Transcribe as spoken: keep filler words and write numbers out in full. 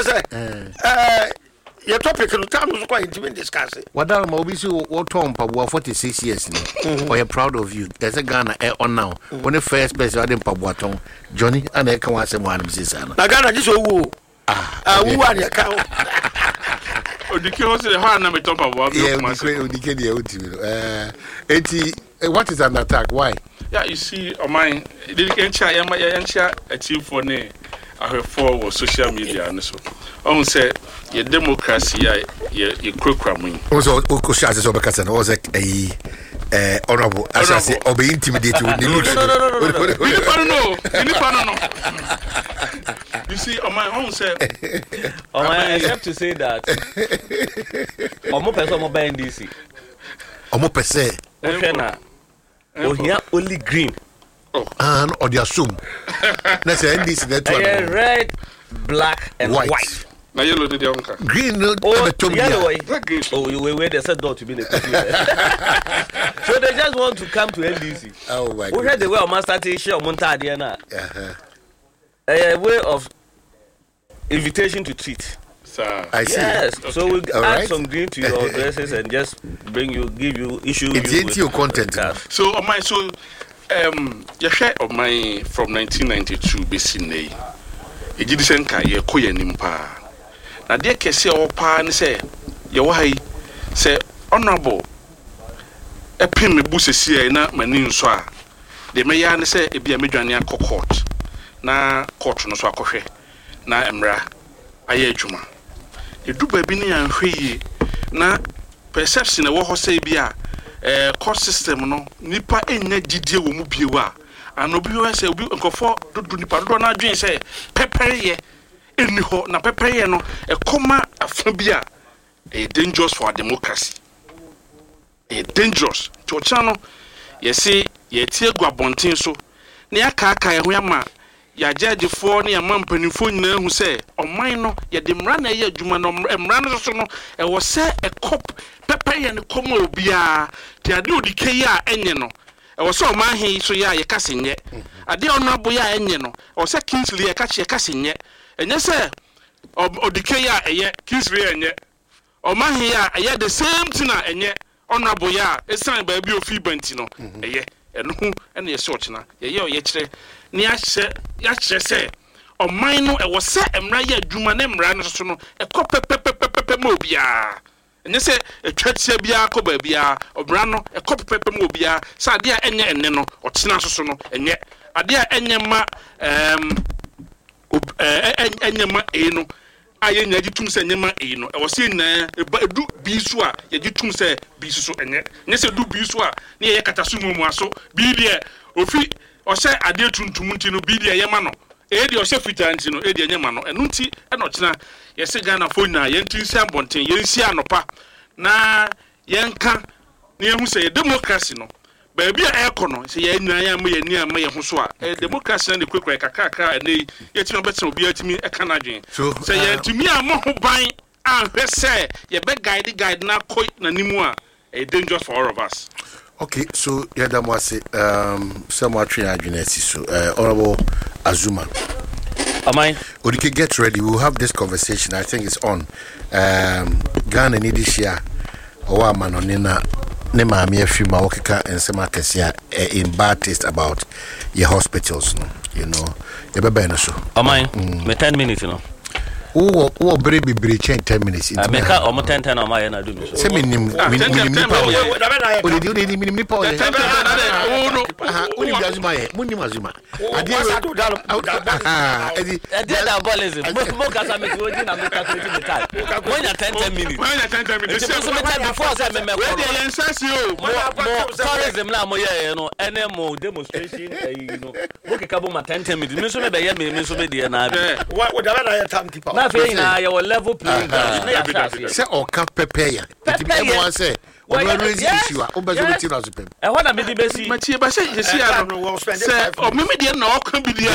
say eh your topic no time so quite intimate discuss it. What are my busy what Tom Pabua forty-six years now. We are proud of you. There's a Ghana air on now. When the first best I didn't Pabua Tom Johnny and I can watch one Missus Anna. Na Ghana just woo. Ah, woo on your account. Odike was the hard number top of what? Yeah, Odike the ultimate. Uh, eighty. What is an attack? Why? Yeah, you see, on mine, the entire Yama Yancha achieve for ne. I have four social media and so. On say your democracy, your your programming. Also, Okosha is over Cassan, was a uh, honorable, as I say, or be intimidated with the no, no, no, no, no, no, no, no. You see, on my own, say, on my, I have to say that. Omo person mo buy N D C. Omo person. Oshena. Ohia only green. Oh. And or they assume. Let's say N D C that one. Red, black, and white. white. Now yellow the uncle. Green no oh, yellow. Oh, you were where they said not to be the so they just want to come to N D C. Oh my god. We heard the way of master teacher Monta Diana. Uh-huh. A way of invitation to treat. Sir. I see. Yes. Okay. So we'll all add right. some green to your dresses and just bring you, give you issue. It's into your content. So on my so um you share of my from nineteen ninety-two basically. Ejidisen ka ye koye nimpa. Na de kese o pa ne say ye wo hai say honorable epin me busesi na mani nso a de me ya ne say e bia medwane akọ court na court no so akọhwe na emra aye adwuma edu ba bi ne anhwe yi na perception e wo ho say bia eh court system no nipa enya gidie wo mu biewa anobi wo say obi nkofo dodo nipa dodo na adwen say pepere eni ho na pepere no e koma afa bia e dangerous for democracy e dangerous chocha no ye say ye tie guabontin so ne aka aka e ho ama ya judge for ne ama mpanifo nyina hu say oman no ye de mra na ye adwuma no mra no so no e wo say e cop pepere ne koma obia ti ade odike ya enye no e wo say oman he so ya ye kasenye ade onabo ya enye no wo say Kingsley ye kache kasenye enye say odike ya eye Kingsley enye oman he ya eye the same thing na enye onabo ya esan ba bi ofi banti no eye eno hu ene ye search na ye ye ye kire ni ya hye ya kire say oman no e wo say emra ya adwuma na emra no so no e ko pepepepepe ma obia enye say etwatia bia ko ba bia obra no e ko pepepe ma obia sa ade a enye enne no otena so so no enye ade a enye ma em enye ma e no aye nya gitum se enye ma e no e wo say na edu bi so a ye gitum se bi so enye nye se du bi so a ne ye katasu mu aso bi de ofi o say ade tuntum nti no bi de ye ma no e de o say fita nti no e de enye ma no enu nti e no kyena ye se Ghana fo na ye ntinsi abonten ye nsi anopa na ye nka ne ye hu se democracy no ba bia e ko no se ye nwan ya ma ye ni ama ye ho so a democracy na de kwekwe kakaka ne ye timi obetena obi atimi e kana dwen se ye timi ama ho ban an hwese ye be guide guide na koi na nimu a e dangerous for all of us. Okay, so yeah, that was it. Um, some more train agency. So, uh, Honorable Azuma. Am I? Odike, get ready. We'll have this conversation. I think it's on. Um, Ghana need this year. Owa manonina ne maami afima okeka ensema kesia in bad taste about your hospitals. You know, you be no so. Am I? Me ten minutes, you know. Who who baby breach ten minutes. I make up almost ten ten on my na do so. Say me nim me nim me power. O de o de me nim me power. Oh no. O ni Azuma ye. Mo nim Azuma. Ade ah, edi that ballism. Mo ka sa me to di na me calculate the time. When you ten ten minutes. When you ten ten minutes. So me time before say me me. We dey ensase o. Mo tourism na mo ye no. Ene mo demonstration you know. Mo ke ka bo ma ten ten minutes. Me so me be ye me so be dey na. What da na time keep na fe na ya level playing ground. Say o ka prepare ya. Enti mo say o no raise issue a o be so be tira so pem. E ho na me di besi. Ma tie ba say yesi a no. Say o me me dey na o kan bi